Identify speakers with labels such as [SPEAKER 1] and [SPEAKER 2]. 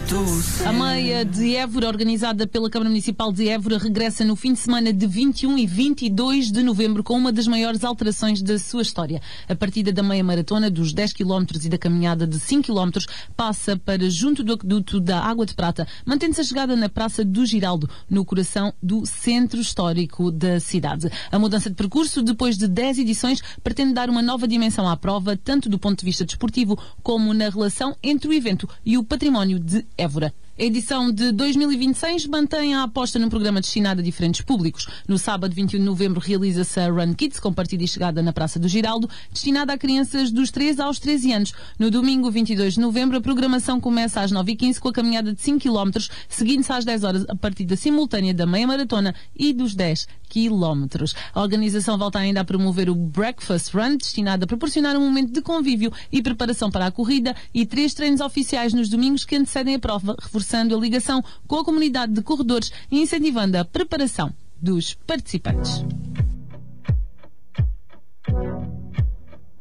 [SPEAKER 1] A meia de Évora, organizada pela Câmara Municipal de Évora, regressa no fim de semana de 21 e 22 de novembro com uma das maiores alterações da sua história. A partida da meia maratona dos 10 km e da caminhada de 5 km passa para junto do aqueduto da Água de Prata, mantendo-se a chegada na Praça do Giraldo, no coração do centro histórico da cidade. A mudança de percurso, depois de 10 edições, pretende dar uma nova dimensão à prova, tanto do ponto de vista desportivo como na relação entre o evento e o património de Évora. A edição de 2026 mantém a aposta num programa destinado a diferentes públicos. No sábado, 21 de novembro, realiza-se a Run Kids, com partida e chegada na Praça do Giraldo, destinada a crianças dos 3 aos 13 anos. No domingo, 22 de novembro, a programação começa às 9h15 com a caminhada de 5 km, seguindo-se às 10 horas a partida simultânea da meia maratona e dos 10 km. A organização volta ainda a promover o Breakfast Run, destinado a proporcionar um momento de convívio e preparação para a corrida, e 3 treinos oficiais nos domingos que antecedem a prova, reforçando a ligação com a comunidade de corredores e incentivando a preparação dos participantes.